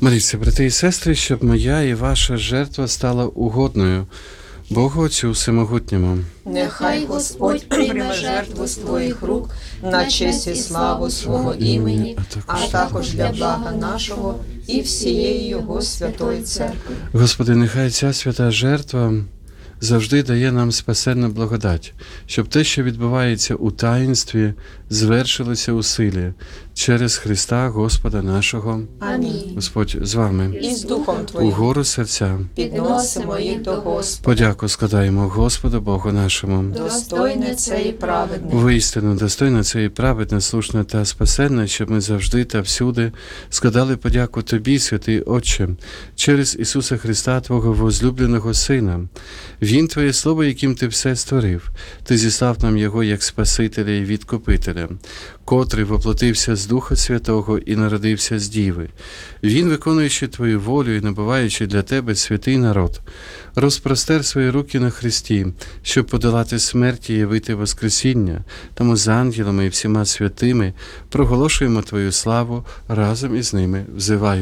Моліться, брати і сестри, щоб моя і ваша жертва стала угодною Богу Отцю Всемогутньому. Нехай Господь прийме жертву з твоїх рук на честь і славу свого імені, а також для блага нашого і всієї Його святої церкви. Господи, нехай ця свята жертва завжди дає нам спасенну благодать, щоб те, що відбувається у таїнстві, звершилося у силі через Христа Господа нашого. Амінь. Господь з вами. І з Духом Твоїм Угору серця. підносимо їх до Господа. Подяку складаємо Господу Богу нашому. Достойне це і праведне. Воістину, достойно це і праведне, слушне та спасенне, щоб ми завжди та всюди складали подяку Тобі, святий Отче, через Ісуса Христа, Твого возлюбленого Сина. Він Твоє Слово, яким Ти все створив. Ти зіслав нам Його як Спасителя і Відкупителя, котрий воплотився з Духа Святого і народився з Діви. Він, виконуючи Твою волю і набуваючи для Тебе святий народ, розпростер свої руки на Христі, щоб подолати смерть і явити Воскресіння. Тому з ангелами і всіма святими проголошуємо Твою славу, разом із ними взиваю.